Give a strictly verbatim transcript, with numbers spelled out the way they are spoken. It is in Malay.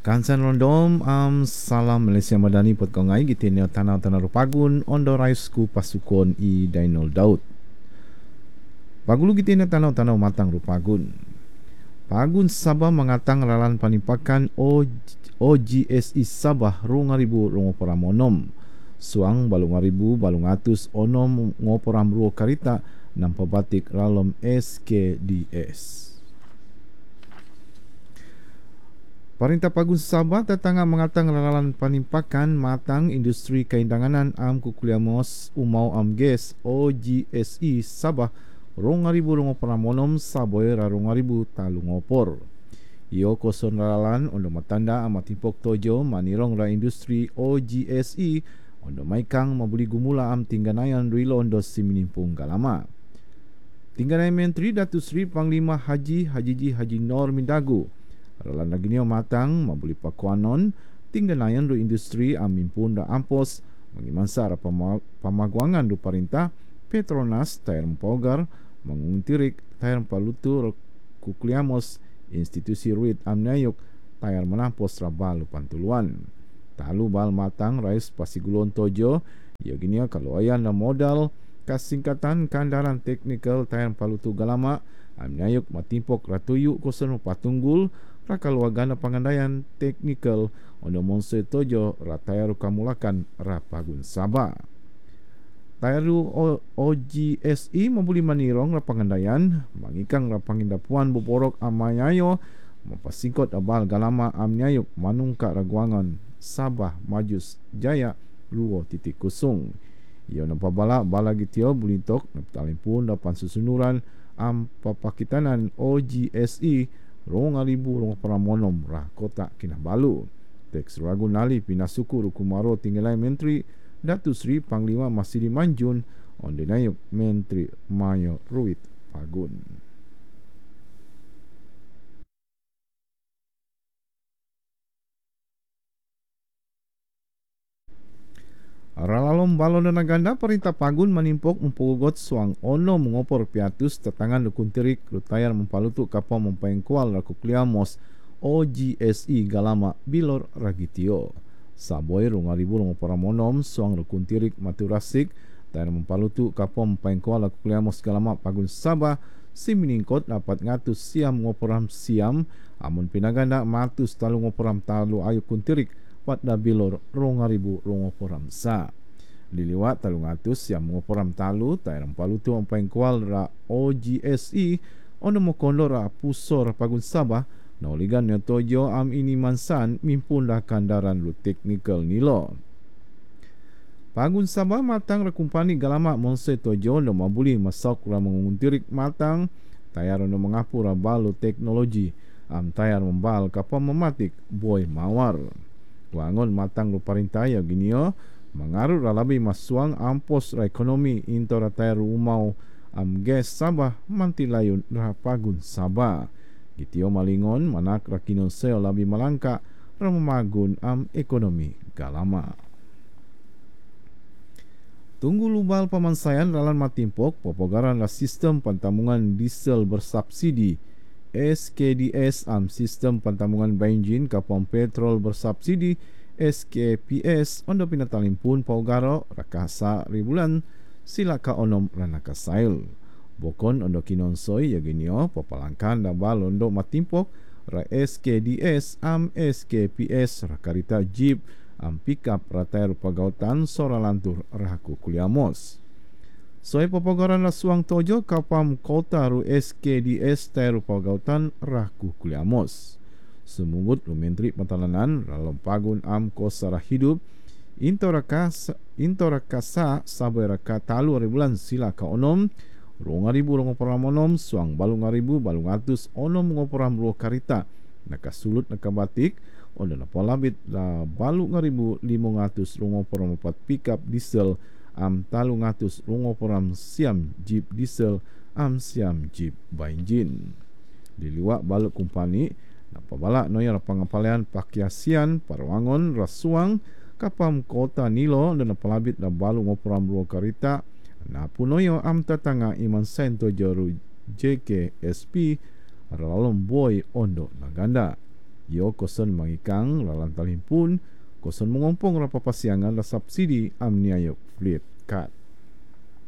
Kansan rondom um, salam Malaysia Madani pot kongai gitinyo tanau-tanau rupagun ondo raisku pasukon i Dainol Daud. Pagulu gitinyo tanau-tanau matang rupagun. Pagun Sabah mengatang ralan panipakan O G S I Sabah rong ribu rongoporam onom. Suang balung ribu balung atus onom ngoporam ruo karita nampa batik ralom S K D S. Perintah Pagun Sabah tetangga mengatang ralan panimpakan matang industri kaindanganan am kukuliamos umau am ges O G S I Sabah rong ribu rongoporam onom saboy rong ribu talu ngopor. Iyo koson ralan ondo matanda amatipok tojo manirong ra industri O G S I ondo maikang mabuli gumula am tingganayan rilo ondo siminimpung galama. Tingganay Menteri Datuk Seri Panglima Haji Hajiji Haji Nor Mindagu ralan naginio matang mabuli pakuanon tingganayan ru industri aminpun da ampos mengimansa ra pamaguangan du perintah Petronas tayar mpogar menguntirik tayar palutu kukliamos institusi ruit amnayuk tayar menampos rabalu pantuluan talu bal matang rais pasigulon tojo yoginia kaloyan na modal kasingkatan kandaran teknikal tayar palutu galama amnayuk matimpok ratuyu kosen patunggul rakaluagana pangandaian teknikal ondo monse tojo ratayaru kamulakan rapagun Sabah. Tayaru O G S I membuli manirong rapangandaian mangikang rapangindapuan buborok amayayo mempasingkot abal galama amnyayuk manungka raguangan Sabah Majus Jaya luo titik kusung. Ia napabala bala gitio bulintok naptalimpun dapan susunuran am papakitanan O G S I rong ribu rong paramonom rah kota Kinabalu. Teks ragu nali pinasuku rukumaro tinggalai Menteri Datuk Seri Panglima Masidi Manjun ondinayuk Menteri Mayo Ruit Pagun. Ralalom balon dan ganda perintah Pagun menimpok mempugot suang ono mengopor piatus tetangan lukuntirik rutayar mempalutu kapal mempengkual rakukliamos O G S I galama bilor ragitio. Saboy rong ribu rongoporam onom suang lukuntirik maturasik tayar mempalutu kapal mempengkual rakukliamos galama Pagun Sabah siminingkot dapat ngatus siam ngoporam siam amun pinaganda matus talu ngoporam talu ayu kuntirik pada bilor rong ribu rongoporam sa. Diliwat talung atus yang mengoporam talu tayar palutu empengkual ra O G S I ono mokondo ra pusor Pagun Sabah na oligan nyo tojo am ini mansan mimpun dah kandaran lu teknikal nilo. Pagun Sabah matang ra kumpani galama monse tojo no mabuli masok ra menguntirik matang tayar no mengapura balu teknologi am tayar membal kapal mematik boy mawar. Wangon matang lu perintah ya ginio mengaruh ralabi masuang ampos ra ekonomi into ra tayar umau am ges Sabah mantilayun ra Pagun Sabah. Gitio malingon manak ra kinoseo labi malangka ra memagun am ekonomi galama. Tunggu lubal pamansayan ralan matimpok popogaran la sistem pantamungan diesel bersubsidi S K D S am sistem pantamungan benjin kapal petrol bersubsidi S K P S ondo pinatalimpun paugaro rakasa ribulan silaka onom ranakasail. Bokon ondo kinonsoy yaginio papalangkan dabal ondo matimpok ra S K D S am S K P S rakarita jeep am pickup ratayar pagautan soralantur rahaku kuliamos. Soy papogaran la suang tojo kapam kota ru S K D S tayar pagautan rahaku kuliamos. Semungut lu Menteri Pertahanan dalam Pagun am kosara hidup intorakasa intorakasa sabai raka talu ribulan sila ka onom rong ribu rongoporam onom suang balung ribu balung atus onom ngoporam ruo karita nakasulut nakabatik ondo napolabit la balung ribu limong atus rongoporam empat pickup diesel am talung atus rongoporam siam jeep diesel am siam jeep benjin. Diliwak baluk kumpani napabala noya pangapalean pakiasian parwangon rasuang kapam kota nilo dan napalabit na balu ngoporam ruo karita na punoyo am tatanga iman sento joru J K S P Ralom boy ondo naganda. Yo koson mangikang lalan talhimpun koson mengompong ra papasiangan la subsidi am niayok fleet cut.